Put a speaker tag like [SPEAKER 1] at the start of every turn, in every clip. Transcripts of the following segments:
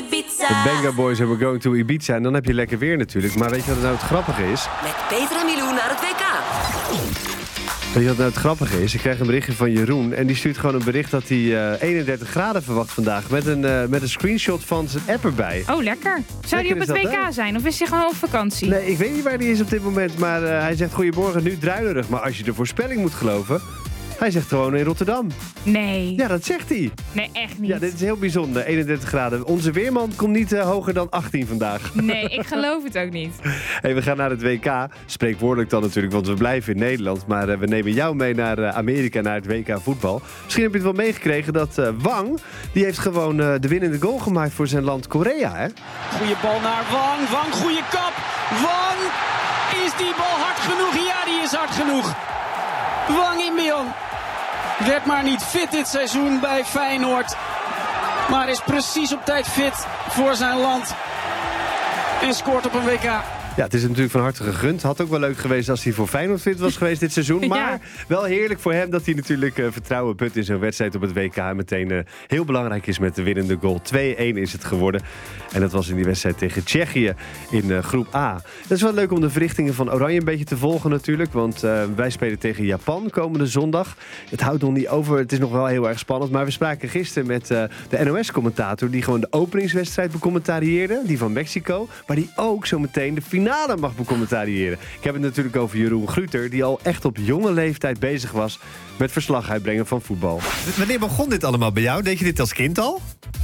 [SPEAKER 1] Ibiza.
[SPEAKER 2] De Benga Boys hebben Going to Ibiza. En dan heb je lekker weer natuurlijk. Maar weet je wat nou het grappige is?
[SPEAKER 1] Met Peter en Milou naar het WK.
[SPEAKER 2] Weet je wat nou het grappige is? Ik krijg een berichtje van Jeroen. En die stuurt gewoon een bericht dat hij 31 graden verwacht vandaag. Met een screenshot van zijn app erbij.
[SPEAKER 3] Oh, lekker. Zou die op het WK zijn? Of is hij gewoon op vakantie?
[SPEAKER 2] Nee, ik weet niet waar hij is op dit moment. Maar hij zegt goedemorgen, nu druilerig. Maar als je de voorspelling moet geloven... Hij zegt gewoon in Rotterdam.
[SPEAKER 3] Nee.
[SPEAKER 2] Ja, dat zegt hij.
[SPEAKER 3] Nee, echt niet.
[SPEAKER 2] Ja, dit is heel bijzonder. 31 graden. Onze weerman komt niet hoger dan 18 vandaag.
[SPEAKER 3] Nee, ik geloof het ook niet.
[SPEAKER 2] Hey, we gaan naar het WK. Spreekwoordelijk dan natuurlijk, want we blijven in Nederland. Maar we nemen jou mee naar Amerika, naar het WK voetbal. Misschien heb je het wel meegekregen dat Wang... die heeft gewoon de winnende goal gemaakt voor zijn land Korea, hè?
[SPEAKER 4] Goeie bal naar Wang. Wang, goeie kap. Wang, is die bal hard genoeg? Ja, die is hard genoeg. Wang Inbeon werd maar niet fit dit seizoen bij Feyenoord. Maar is precies op tijd fit voor zijn land. En scoort op een WK.
[SPEAKER 2] Ja, het is natuurlijk van harte gegund. Had ook wel leuk geweest als hij voor Feyenoord fit was geweest dit seizoen. Maar wel heerlijk voor hem dat hij natuurlijk vertrouwen put in zo'n wedstrijd op het WK. En meteen heel belangrijk is met de winnende goal. 2-1 is het geworden. En dat was in die wedstrijd tegen Tsjechië in groep A. Dat is wel leuk om de verrichtingen van Oranje een beetje te volgen natuurlijk. Want wij spelen tegen Japan komende zondag. Het houdt nog niet over. Het is nog wel heel erg spannend. Maar we spraken gisteren met de NOS-commentator... die gewoon de openingswedstrijd becommentarieerde. Die van Mexico. Maar die ook zo meteen de finale mag becommentariëren. Ik heb het natuurlijk over Jeroen Gruter... die al echt op jonge leeftijd bezig was... met verslag uitbrengen van voetbal.
[SPEAKER 5] Wanneer begon dit allemaal bij jou? Deed je dit als kind al?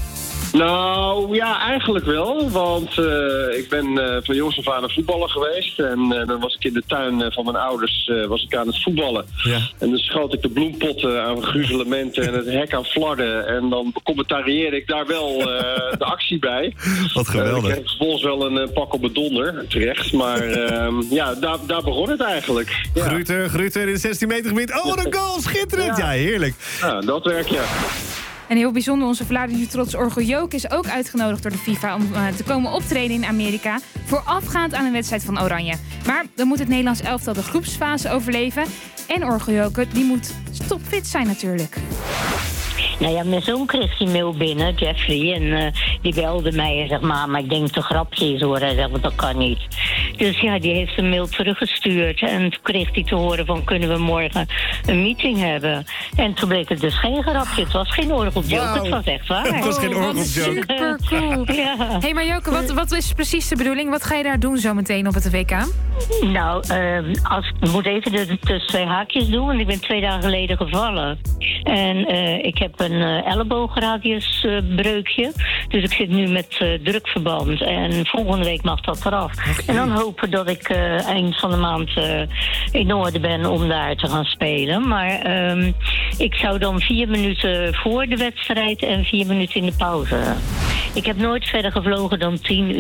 [SPEAKER 6] Nou, ja, eigenlijk wel. Want ik ben van jongs af aan een voetballer geweest. En dan was ik in de tuin van mijn ouders was ik aan het voetballen. Ja. En dan schoot ik de bloempotten aan gruzelementen en het hek aan flarden. En dan commentarieerde ik daar wel de actie bij.
[SPEAKER 5] Wat geweldig.
[SPEAKER 6] Ik kreeg vervolgens wel een pak op mijn donder, terecht. Maar ja, daar begon het eigenlijk. Ja.
[SPEAKER 5] Gruter in de 16 meter gebied. Oh, wat een goal, schitterend. Ja, heerlijk.
[SPEAKER 6] Ja, dat werk je.
[SPEAKER 3] En heel bijzonder, onze Vlaardische trots Orgel Jook is ook uitgenodigd door de FIFA om te komen optreden in Amerika, voorafgaand aan een wedstrijd van Oranje. Maar dan moet het Nederlands elftal de groepsfase overleven en Orgel Jook, die moet topfit zijn natuurlijk.
[SPEAKER 7] Nou ja, mijn zoon kreeg die mail binnen, Jeffrey, en die belde mij en zegt, maar ik denk dat het een grapje is hoor. Hij zegt, want dat kan niet. Dus ja, die heeft een mail teruggestuurd en toen kreeg hij te horen van, kunnen we morgen een meeting hebben? En toen bleek het dus geen grapje, het was geen orgeljoke, het was echt waar.
[SPEAKER 5] Het was geen orgeljoke.
[SPEAKER 3] Super cool. Ja. Hey, maar Joke, wat is precies de bedoeling? Wat ga je daar doen zometeen op het WK?
[SPEAKER 7] Nou, ik moet even tussen twee haakjes doen, want ik ben 2 dagen geleden gevallen. En ik heb een elleboogradiusbreukje. Dus ik zit nu met drukverband. En volgende week mag dat eraf. Okay. En dan hopen dat ik eind van de maand in orde ben om daar te gaan spelen. Maar ik zou dan 4 minuten voor de wedstrijd en 4 minuten in de pauze. Ik heb nooit verder gevlogen dan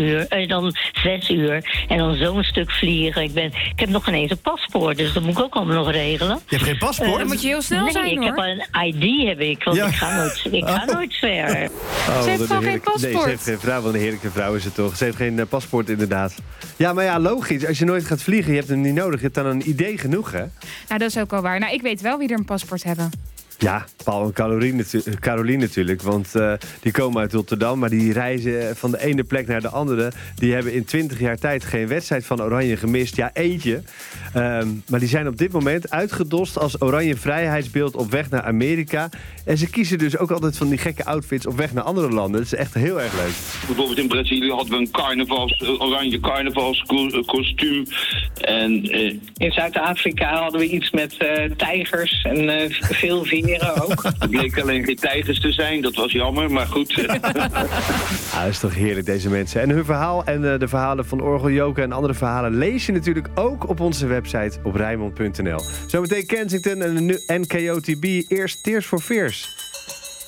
[SPEAKER 7] 6 uur. En dan zo'n stuk vliegen. Ik heb nog geen eens een paspoort, dus dat moet ik ook allemaal nog regelen.
[SPEAKER 5] Je hebt geen paspoort?
[SPEAKER 3] Dan moet je heel snel zijn, hoor.
[SPEAKER 7] Ik heb een ID, want ik ga nooit ver.
[SPEAKER 3] Ze heeft gewoon geen paspoort.
[SPEAKER 2] Nee, ze heeft geen vrouw, want een heerlijke vrouw is het toch. Ze heeft geen paspoort inderdaad. Ja, maar ja, logisch. Als je nooit gaat vliegen, je hebt hem niet nodig. Je hebt dan een idee genoeg, hè?
[SPEAKER 3] Nou, dat is ook wel waar. Nou, ik weet wel wie er een paspoort hebben.
[SPEAKER 2] Ja, Paul en Caroline natuurlijk. Want die komen uit Rotterdam, maar die reizen van de ene plek naar de andere. Die hebben in 20 jaar tijd geen wedstrijd van Oranje gemist. Ja, eentje. Maar die zijn op dit moment uitgedost als Oranje vrijheidsbeeld op weg naar Amerika. En ze kiezen dus ook altijd van die gekke outfits op weg naar andere landen. Dat is echt heel erg leuk.
[SPEAKER 8] Bijvoorbeeld in Brazilië hadden we een oranje carnavalskostuum. En
[SPEAKER 9] in Zuid-Afrika hadden we iets met tijgers en veel veren ook.
[SPEAKER 8] Het bleek alleen geen tijgers te zijn, dat was jammer, maar goed.
[SPEAKER 2] Dat is toch heerlijk, deze mensen. En hun verhaal en de verhalen van Orgel Joke en andere verhalen lees je natuurlijk ook op onze website op Rijnmond.nl. Zometeen Kensington en de NKOTB. Eerst Tears for Fears.